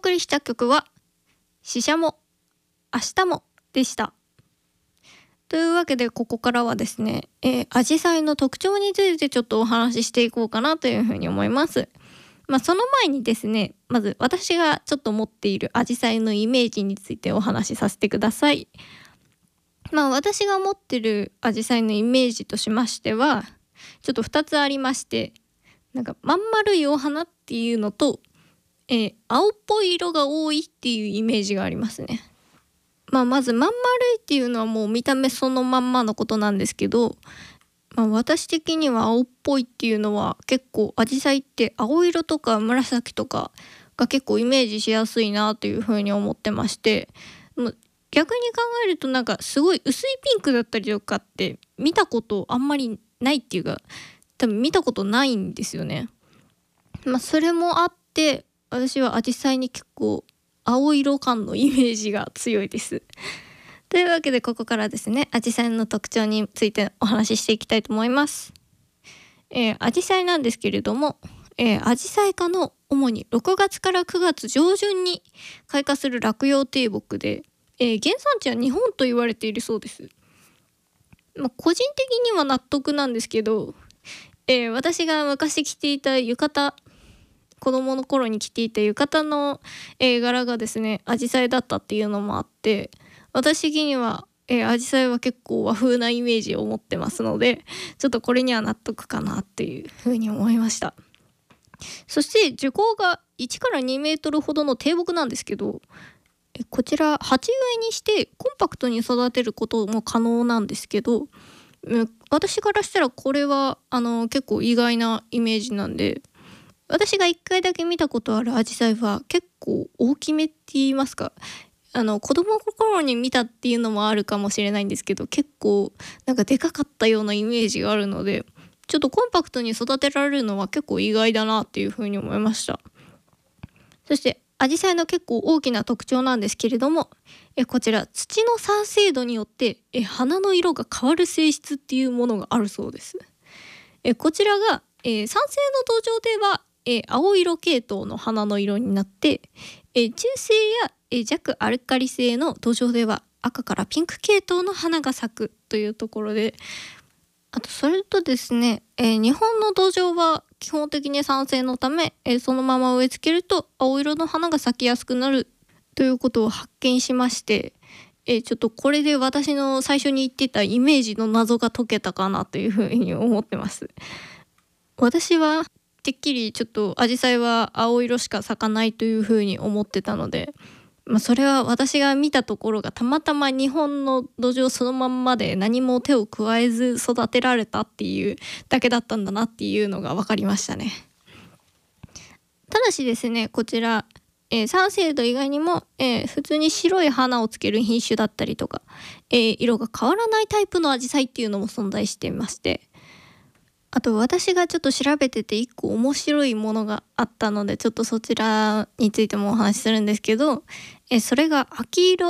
送りした曲はししゃも明日もでした。というわけでここからはですね、アジサイの特徴についてちょっとお話ししていこうかなというふうに思います。その前にですね、まず私がちょっと持っているアジサイのイメージについてお話しさせてください。私が持ってるアジサイのイメージとしましてはちょっと2つありまして、なんかまん丸いお花っていうのと、青っぽい色が多いっていうイメージがありますね。まずまん丸いっていうのはもう見た目そのまんまのことなんですけど、私的には青っぽいっていうのは結構アジサイって青色とか紫とかが結構イメージしやすいなというふうに思ってまして、逆に考えるとなんかすごい薄いピンクだったりとかって見たことあんまりないっていうか、多分見たことないんですよね。それもあって私はアジサイに結構青色感のイメージが強いです。というわけでここからですね、アジサイの特徴についてお話ししていきたいと思います。アジサイなんですけれども、アジサイ科の主に6月から9月上旬に開花する落葉低木で、原産地は日本と言われているそうです。個人的には納得なんですけど、私が昔着ていた浴衣、子供の頃に着ていた浴衣の、柄がですねアジサイだったっていうのもあって、私的にはアジサイは結構和風なイメージを持ってますので、ちょっとこれには納得かなっていうふうに思いました。そして樹高が1から2メートルほどの低木なんですけど、こちら鉢植えにしてコンパクトに育てることも可能なんですけど、私からしたらこれは結構意外なイメージなんで、私が1回だけ見たことあるアジサイは結構大きめって言いますか、子供の頃に見たっていうのもあるかもしれないんですけど、結構なんかでかかったようなイメージがあるので、ちょっとコンパクトに育てられるのは結構意外だなっていうふうに思いました。そしてアジサイの結構大きな特徴なんですけれども、こちら土の酸性度によって花の色が変わる性質っていうものがあるそうです。こちらが、酸性の土壌では青色系統の花の色になって、中性や弱アルカリ性の土壌では赤からピンク系統の花が咲くというところで、あとそれとですね、日本の土壌は基本的に酸性のため、そのまま植え付けると青色の花が咲きやすくなるということを発見しまして、ちょっとこれで私の最初に言ってたイメージの謎が解けたかなというふうに思ってます。私はてっきりちょっとアジサイは青色しか咲かないというふうに思ってたので、それは私が見たところがたまたま日本の土壌そのまんまで何も手を加えず育てられたっていうだけだったんだなっていうのが分かりましたね。ただしですね、こちら、酸性度以外にも、普通に白い花をつける品種だったりとか、色が変わらないタイプのアジサイっていうのも存在していまして、あと私がちょっと調べてて一個面白いものがあったので、ちょっとそちらについてもお話しするんですけど、それが秋色